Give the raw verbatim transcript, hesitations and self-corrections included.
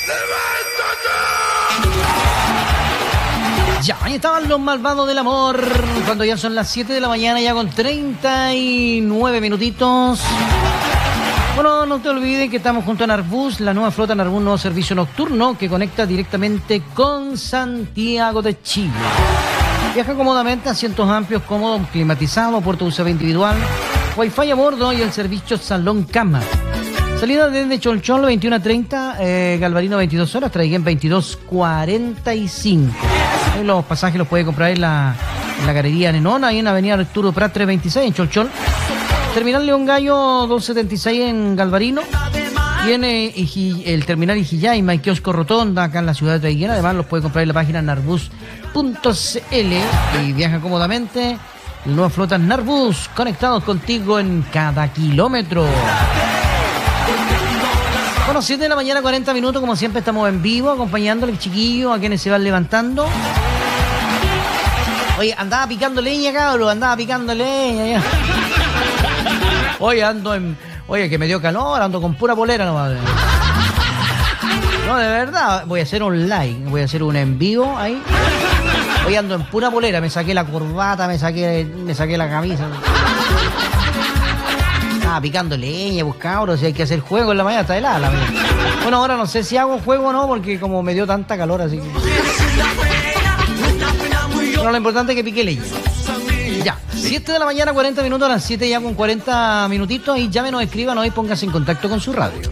Ya, ahí estaban los malvados del amor, cuando ya son las siete de la mañana, ya con treinta y nueve minutitos. Bueno, no te olvides que estamos junto a Narbus, la nueva flota Narbus, nuevo servicio nocturno que conecta directamente con Santiago de Chile. Viaja cómodamente, asientos amplios, cómodos, climatizados, puerto U S B individual, wifi a bordo y el servicio salón cama. Salida desde Cholchol veintiuno treinta, eh, Galvarino veintidós horas, Traiguén veintidós cuarenta y cinco. Ahí los pasajes los puede comprar en la, en la galería Nenona, ahí en Avenida Arturo Prat trescientos veintiséis en Cholchol. Terminal León Gallo doscientos setenta y seis en Galvarino. Tiene el terminal Ijiyaima y kiosco Rotonda acá en la ciudad de Traiguén. Además los puede comprar en la página narbus punto c l y viaja cómodamente. La nueva flota Narbus, conectados contigo en cada kilómetro. Bueno, siete de la mañana, cuarenta minutos, como siempre estamos en vivo, acompañándole, chiquillos, a quienes se van levantando. Oye, andaba picando leña, cabrón, andaba picando leña. Ya. Oye, ando en... Oye, que me dio calor, ando con pura polera nomás. No, de verdad, voy a hacer un live, voy a hacer un en vivo ahí. Hoy ando en pura polera, me saqué la corbata, me saqué, me saqué la camisa. Ah, picando leña, pues cabros, si hay que hacer juego en la mañana, está helada la mañana. Bueno, ahora no sé si hago juego o no, porque como me dio tanta calor, así que... Pero lo importante es que pique leña. Ya, siete de la mañana, cuarenta minutos, a las siete ya con cuarenta minutitos, y llámenos, escríbanos y póngase en contacto con su radio.